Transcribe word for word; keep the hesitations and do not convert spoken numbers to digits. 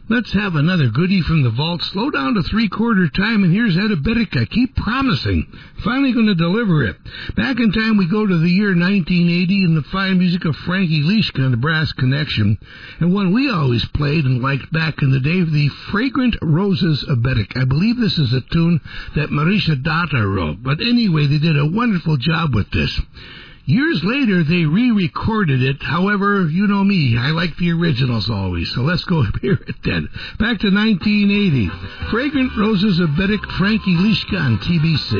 Let's have another goodie from the vault. Slow down to three-quarter time, and here's Ed Abitic. I keep promising. Finally going to deliver it. Back in time, we go to the year nineteen eighty and the fine music of Frankie Lishka and the Brass Connection. And one we always played and liked back in the day, the Fragrant Roses Abitic. I believe this is a tune that Marisha Data wrote. But anyway, they did a wonderful job with this. Years later, they re-recorded it. However, you know me, I like the originals always. So let's go hear it then. Back to nineteen eighty. Fragrant Roses Abitic, Frankie Lishka on T B C.